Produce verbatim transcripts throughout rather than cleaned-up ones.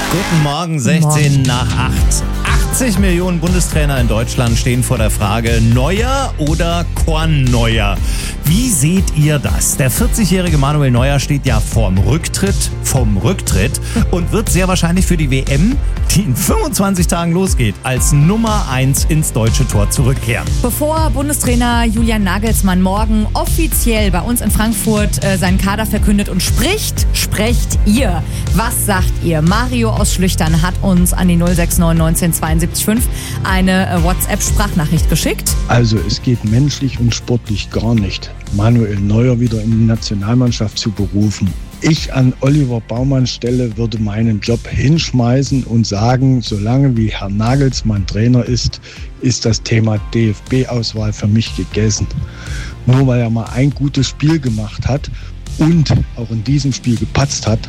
Guten Morgen, sechzehn nach acht. achtzig Millionen Bundestrainer in Deutschland stehen vor der Frage, Neuer oder Kornneuer? Wie seht ihr das? Der vierzigjährige Manuel Neuer steht ja vorm Rücktritt, vom Rücktritt und wird sehr wahrscheinlich für die W M, die in fünfundzwanzig Tagen losgeht, als Nummer eins ins deutsche Tor zurückkehren. Bevor Bundestrainer Julian Nagelsmann morgen offiziell bei uns in Frankfurt äh, seinen Kader verkündet und spricht, sprecht ihr. Was sagt ihr? Mario aus Schlüchtern hat uns an die null sechs neun neunzehn zweiundsiebzig fünf eine äh, WhatsApp-Sprachnachricht geschickt. Also es geht menschlich und sportlich gar nicht, Manuel Neuer wieder in die Nationalmannschaft zu berufen. Ich an Oliver Baumanns Stelle würde meinen Job hinschmeißen und sagen, solange wie Herr Nagelsmann Trainer ist, ist das Thema D F B-Auswahl für mich gegessen. Nur weil er mal ein gutes Spiel gemacht hat und auch in diesem Spiel gepatzt hat,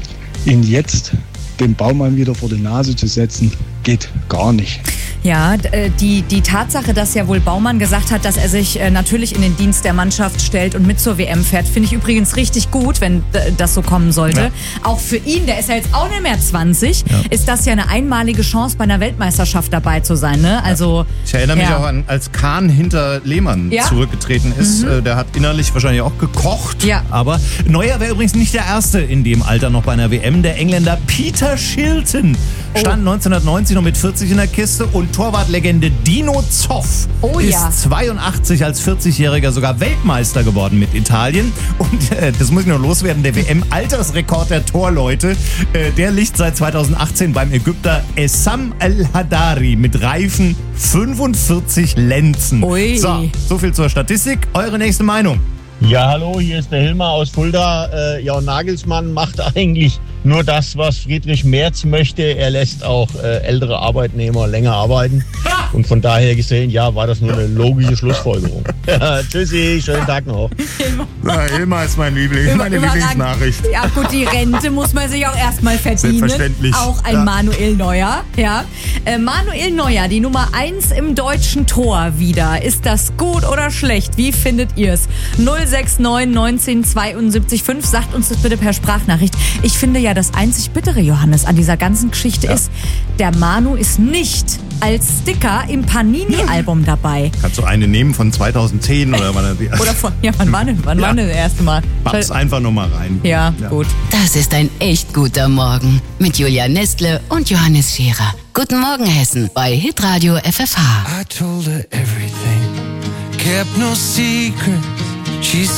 ihn jetzt den Baumann wieder vor die Nase zu setzen, geht gar nicht. Ja, die, die Tatsache, dass ja wohl Baumann gesagt hat, dass er sich natürlich in den Dienst der Mannschaft stellt und mit zur W M fährt, finde ich übrigens richtig gut, wenn das so kommen sollte. Ja. Auch für ihn, der ist ja jetzt auch nicht mehr zwanzig, ja. Ist das ja eine einmalige Chance, bei einer Weltmeisterschaft dabei zu sein. Ne? Also, ich erinnere ja. mich auch an, als Kahn hinter Lehmann ja. zurückgetreten ist. Mhm. Der hat innerlich wahrscheinlich auch gekocht. Ja. Aber Neuer wäre übrigens nicht der Erste in dem Alter noch bei einer W M. Der Engländer Peter Shilton stand oh. neunzehnhundertneunzig noch mit vierzig in der Kiste und Torwartlegende Dino Zoff oh, ist ja. zweiundachtzig als vierzigjähriger sogar Weltmeister geworden mit Italien. Und äh, das muss ich noch loswerden, der W M-Altersrekord der Torleute, äh, der liegt seit zweitausendachtzehn beim Ägypter Essam El-Hadari mit reifen fünfundvierzig Lenzen. Ui. So, so viel zur Statistik. Eure nächste Meinung? Ja, hallo, hier ist der Hilmar aus Fulda. Äh, ja, Nagelsmann macht eigentlich nur das, was Friedrich Merz möchte. Er lässt auch äh, ältere Arbeitnehmer länger arbeiten. Und von daher gesehen, ja, war das nur eine logische Schlussfolgerung. Tschüssi, schönen Tag noch. Ja, Hilmar ist mein Liebling, meine Lieblingsnachricht. Ja gut, die Rente muss man sich auch erstmal verdienen. Selbstverständlich. Auch ein ja. Manuel Neuer. Ja. Äh, Manuel Neuer, die Nummer eins im deutschen Tor wieder. Ist das gut oder schlecht? Wie findet ihr es? null sechs neun neunzehn zweiundsiebzig fünf. Sagt uns das bitte per Sprachnachricht. Ich finde ja, das einzig Bittere, Johannes, an dieser ganzen Geschichte ja. ist, der Manu ist nicht als Sticker im Panini-Album dabei. Kannst du eine nehmen von zweitausendzehn oder wann? Oder von, ja, wann war denn, wann ja. war denn das erste Mal? Pack's einfach nur mal rein. Ja, ja, gut. Das ist ein echt guter Morgen mit Julia Nestle und Johannes Scherer. Guten Morgen, Hessen, bei Hitradio F F H. I told her everything, kept no secrets. She